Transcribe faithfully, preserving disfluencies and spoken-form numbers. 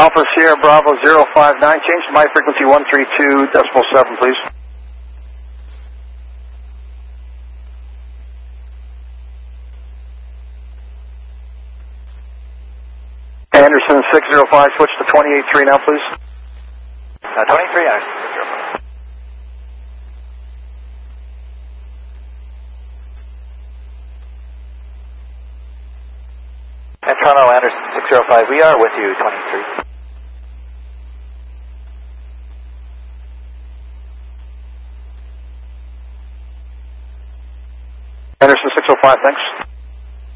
Alpha Sierra Bravo zero five nine, change to my frequency one three two decimal seven, please. Anderson six zero five, switch to twenty-eight three now, please. Uh, twenty-three, Anderson six zero five. And Toronto, Anderson six zero five, we are with you, twenty-three. Anderson six zero five, thanks.